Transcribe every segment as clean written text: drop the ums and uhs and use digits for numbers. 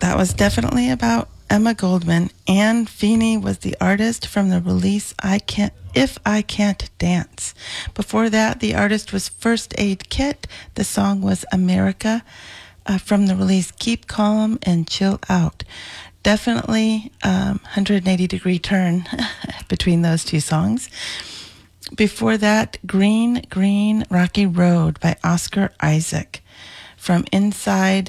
That was definitely about Emma Goldman. Anne Feeney was the artist from the release If I Can't Dance. Before that, the artist was First Aid Kit. The song was America from the release Keep Calm and Chill Out. Definitely 180-degree turn between those two songs. Before that, Green, Green, Rocky Road by Oscar Isaac from Inside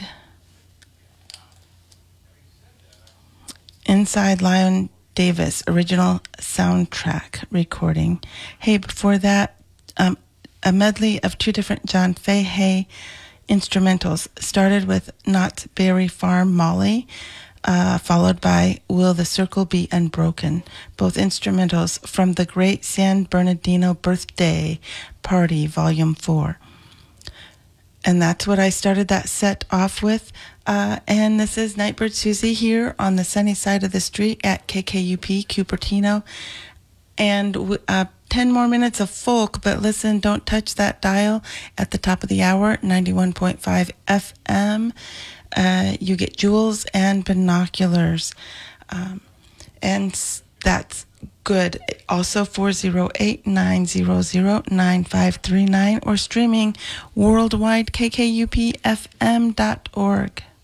Lion Davis, original soundtrack recording. Hey, before that, a medley of two different John Fahey instrumentals. Started with Knott's Berry Farm Molly, followed by Will the Circle Be Unbroken, both instrumentals from the Great San Bernardino Birthday Party, Volume 4. And that's what I started that set off with. And this is Nightbird Susie here on the sunny side of the street at KKUP Cupertino. And 10 more minutes of folk, but listen, don't touch that dial at the top of the hour, 91.5 FM. You get jewels and binoculars. And that's good. Also 408-900-9539 or streaming worldwide kkupfm.org.